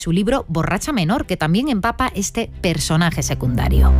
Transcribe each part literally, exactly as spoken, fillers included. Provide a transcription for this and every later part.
su libro Borracha Menor, que también empapa este personaje secundario.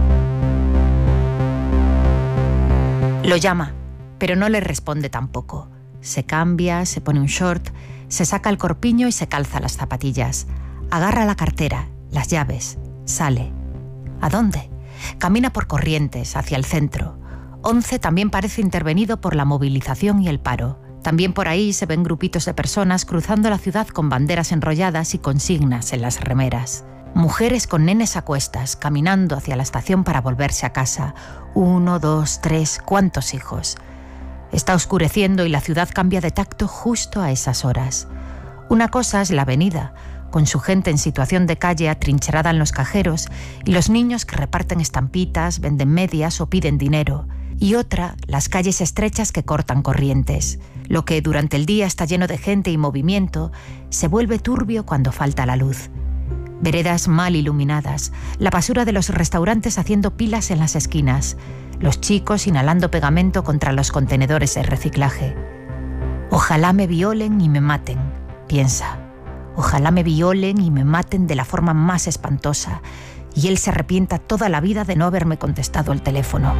Lo llama, pero no le responde tampoco. Se cambia, se pone un short, se saca el corpiño y se calza las zapatillas. Agarra la cartera, las llaves, sale. ¿A dónde? Camina por Corrientes, hacia el centro. Once también parece intervenido por la movilización y el paro. También por ahí se ven grupitos de personas cruzando la ciudad con banderas enrolladas y consignas en las remeras. Mujeres con nenes a cuestas, caminando hacia la estación para volverse a casa. Uno, dos, tres, ¿cuántos hijos? Está oscureciendo y la ciudad cambia de tacto justo a esas horas. Una cosa es la avenida, con su gente en situación de calle atrincherada en los cajeros y los niños que reparten estampitas, venden medias o piden dinero. Y otra, las calles estrechas que cortan Corrientes. Lo que durante el día está lleno de gente y movimiento, se vuelve turbio cuando falta la luz. Veredas mal iluminadas, la basura de los restaurantes haciendo pilas en las esquinas, los chicos inhalando pegamento contra los contenedores de reciclaje. Ojalá me violen y me maten, piensa. Ojalá me violen y me maten de la forma más espantosa, y él se arrepienta toda la vida de no haberme contestado el teléfono.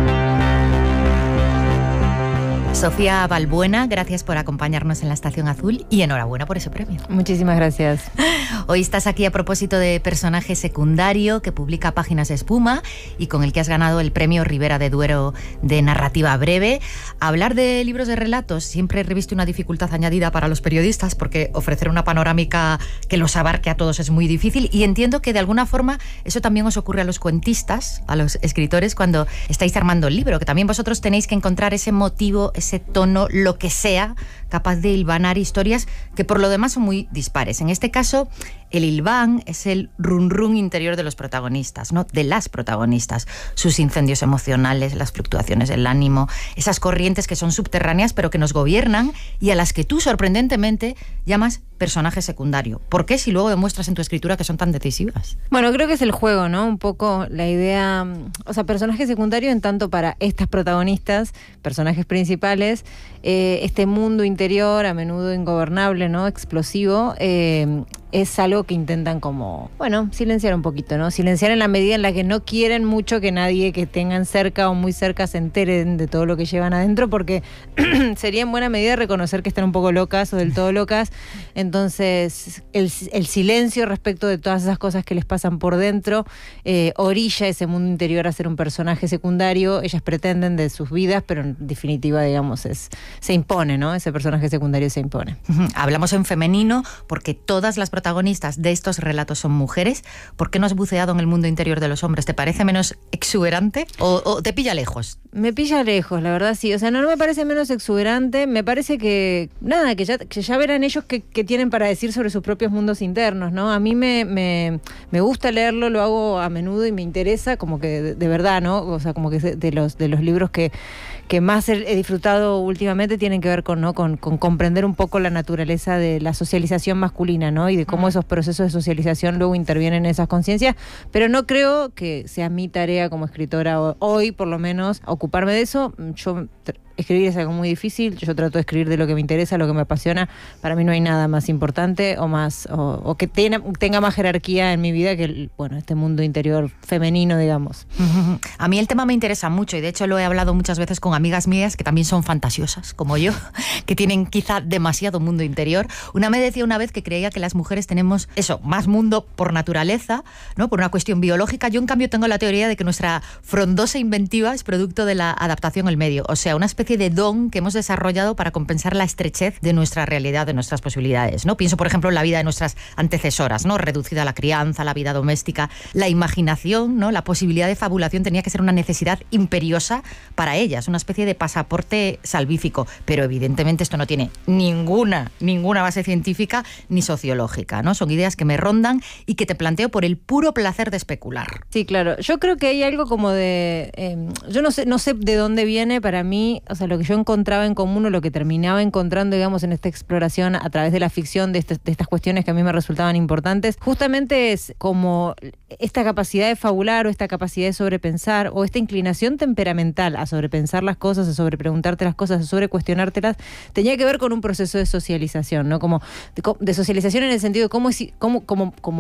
Sofía Balbuena, gracias por acompañarnos en la Estación Azul y enhorabuena por ese premio. Muchísimas gracias. Hoy estás aquí a propósito de personaje secundario que publica Páginas de Espuma y con el que has ganado el premio Ribera de Duero de narrativa breve. Hablar de libros de relatos siempre he revisto una dificultad añadida para los periodistas porque ofrecer una panorámica que los abarque a todos es muy difícil y entiendo que de alguna forma eso también os ocurre a los cuentistas, a los escritores cuando estáis armando el libro, que también vosotros tenéis que encontrar ese motivo, ese tono, lo que sea, capaz de hilvanar historias que por lo demás son muy dispares. En este caso, el hilván es el run run interior de los protagonistas, ¿no? De las protagonistas, sus incendios emocionales, las fluctuaciones del ánimo, esas corrientes que son subterráneas pero que nos gobiernan y a las que tú sorprendentemente llamas personaje secundario. ¿Por qué si luego demuestras en tu escritura que son tan decisivas? Bueno, creo que es el juego, ¿no? Un poco la idea, o sea, personaje secundario en tanto para estas protagonistas, personajes principales, eh, este mundo interior a menudo ingobernable, ¿no? Explosivo, eh, es algo que intentan como, bueno, silenciar un poquito, ¿no? Silenciar en la medida en la que no quieren mucho que nadie que tengan cerca o muy cerca se enteren de todo lo que llevan adentro, porque sería en buena medida reconocer que están un poco locas o del todo locas. Entonces, el, el silencio respecto de todas esas cosas que les pasan por dentro eh, orilla ese mundo interior a ser un personaje secundario. Ellas pretenden de sus vidas, pero en definitiva, digamos, es se impone, ¿no? Ese personaje secundario se impone. Uh-huh. Hablamos en femenino porque todas las protagonistas de estos relatos son mujeres. ¿Por qué no has buceado en el mundo interior de los hombres? ¿Te parece menos exuberante o, o te pilla lejos? Me pilla lejos, la verdad sí. O sea, no, no me parece menos exuberante. Me parece que, nada, que ya, que ya verán ellos qué, qué tienen para decir sobre sus propios mundos internos, ¿no? A mí me, me, me gusta leerlo, lo hago a menudo y me interesa, como que de, de verdad, ¿no? O sea, como que de los, de los libros que, que más he, he disfrutado últimamente tienen que ver con, ¿no? Con, con comprender un poco la naturaleza de la socialización masculina, ¿no? Y de cómo esos procesos de socialización luego intervienen en esas conciencias, pero no creo que sea mi tarea como escritora hoy, por lo menos, ocuparme de eso. Yo... Escribir es algo muy difícil, yo trato de escribir de lo que me interesa, lo que me apasiona. Para mí no hay nada más importante o más o, o que tenga, tenga más jerarquía en mi vida que el, bueno, este mundo interior femenino, digamos. A mí el tema me interesa mucho y de hecho lo he hablado muchas veces con amigas mías que también son fantasiosas, como yo, que tienen quizá demasiado mundo interior. Una me decía una vez que creía que las mujeres tenemos eso, más mundo por naturaleza, ¿no? Por una cuestión biológica. Yo en cambio tengo la teoría de que nuestra frondosa inventiva es producto de la adaptación al medio, o sea, una especie de don que hemos desarrollado para compensar la estrechez de nuestra realidad, de nuestras posibilidades, ¿no? Pienso, por ejemplo, en la vida de nuestras antecesoras, ¿no? Reducida a la crianza, la vida doméstica, la imaginación, ¿no? La posibilidad de fabulación tenía que ser una necesidad imperiosa para ellas, una especie de pasaporte salvífico, pero evidentemente esto no tiene ninguna, ninguna base científica ni sociológica, ¿no? Son ideas que me rondan y que te planteo por el puro placer de especular. Sí, claro. Yo creo que hay algo como de... Eh, yo no sé, no sé de dónde viene para mí... o sea, lo que yo encontraba en común o lo que terminaba encontrando, digamos, en esta exploración a través de la ficción de, este, de estas cuestiones que a mí me resultaban importantes, justamente es como esta capacidad de fabular o esta capacidad de sobrepensar o esta inclinación temperamental a sobrepensar las cosas, a sobrepreguntarte las cosas, a sobrecuestionártelas, tenía que ver con un proceso de socialización, ¿no? Como de, de socialización en el sentido de cómo, cómo, cómo, cómo